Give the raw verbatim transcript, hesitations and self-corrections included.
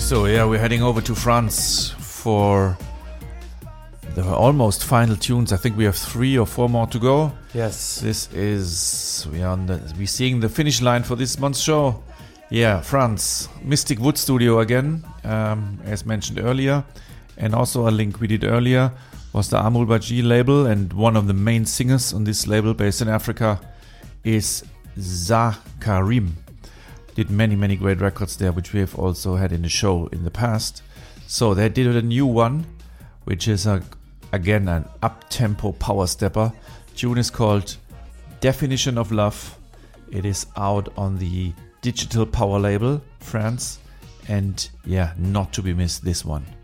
So yeah, we're heading over to France for the almost final tunes. I think we have three or four more to go. Yes. This is we are on the we're seeing the finish line for this month's show. Yeah, France, Mystic Wood Studio again, um, as mentioned earlier, and also a link we did earlier was the Amul Baji label, and one of the main singers on this label, based in Africa, is Zakarim. Did many many great records there, which we have also had in the show in the past. So they did a new one, which is a again an up-tempo power stepper. Tune is called Definition of Love. It is out on the Digital Power label, France, and yeah, not to be missed, this one.